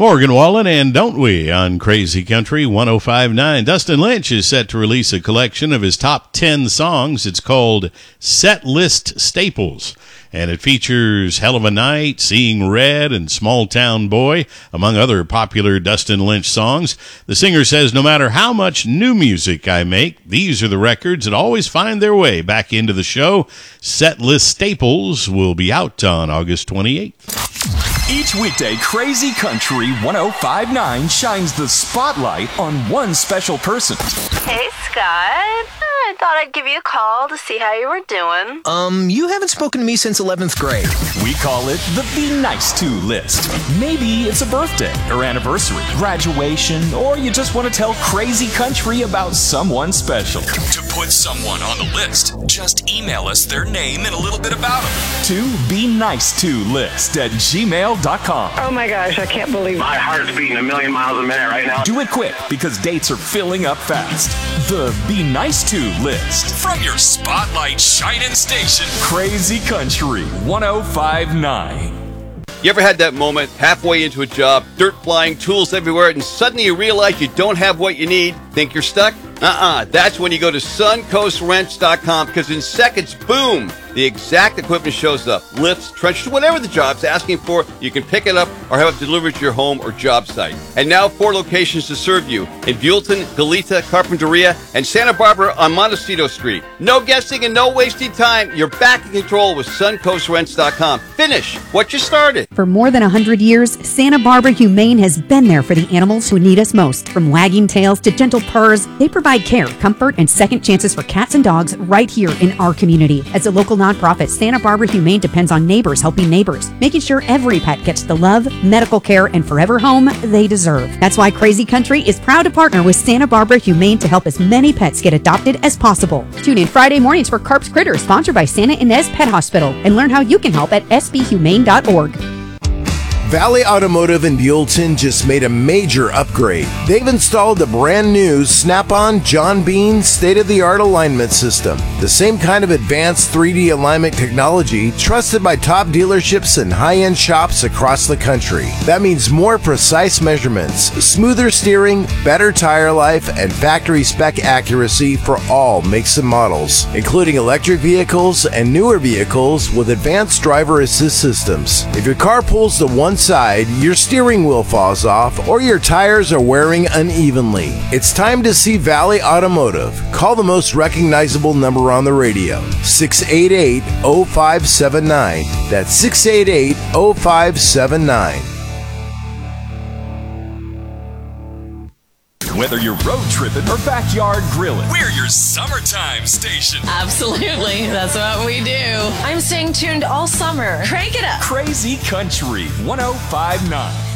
Morgan Wallen and Don't We on Crazy Country 105.9. Dustin Lynch is set to release a collection of his top 10 songs. It's called Set List Staples, and it features Hell of a Night, Seeing Red, and Small Town Boy, among other popular Dustin Lynch songs. The singer says, no matter how much new music I make, these are the records that always find their way back into the show. Set List Staples will be out on August 28th. Each weekday, Crazy Country 105.9 shines the spotlight on one special person. Hey, Scott. I thought I'd give you a call to see how you were doing. You haven't spoken to me since 11th grade. We call it the Be Nice To list. Maybe it's a birthday or anniversary, graduation, or you just want to tell Crazy Country about someone special. To put someone on the list, just email us their name and a little bit about them to benicetolist@gmail.com. Oh my gosh, I can't believe it. My heart's beating a million miles a minute right now. Do it quick because dates are filling up fast. The Be Nice To list from your spotlight shining station, Crazy Country 105.9. You ever had that moment halfway into a job, dirt flying, tools everywhere, and suddenly you realize you don't have what you need? Think you're stuck? That's when you go to suncoastrents.com, because in seconds, boom, the exact equipment shows up. Lifts, trenchers, whatever the job's asking for, you can pick it up or have it delivered to your home or job site. And now 4 locations to serve you in Buellton, Goleta, Carpinteria, and Santa Barbara on Montecito Street. No guessing and no wasting time. You're back in control with suncoastrents.com. Finish what you started. For more than 100 years, Santa Barbara Humane has been there for the animals who need us most. From wagging tails to gentle purrs, they provide care, comfort, and second chances for cats and dogs right here in our community. As a local nonprofit, Santa Barbara Humane depends on neighbors helping neighbors, making sure every pet gets the love, medical care, and forever home they deserve. That's why Crazy Country is proud to partner with Santa Barbara Humane to help as many pets get adopted as possible. Tune in Friday mornings for Carp's Critters, sponsored by Santa Ynez Pet Hospital, and learn how you can help at sbhumane.org. Valley Automotive in Buellton just made a major upgrade. They've installed the brand new Snap-on John Bean state-of-the-art alignment system. The same kind of advanced 3D alignment technology trusted by top dealerships and high-end shops across the country. That means more precise measurements, smoother steering, better tire life, and factory spec accuracy for all makes and models, including electric vehicles and newer vehicles with advanced driver assist systems. If your car pulls to one side, your steering wheel falls off, or your tires are wearing unevenly, it's time to see Valley Automotive. Call the most recognizable number on the radio, 688-0579. That's 688-0579. Whether you're road tripping or backyard grilling, we're your summertime station. Absolutely. That's what we do. I'm staying tuned all summer. Crank it up. Crazy Country 105.9.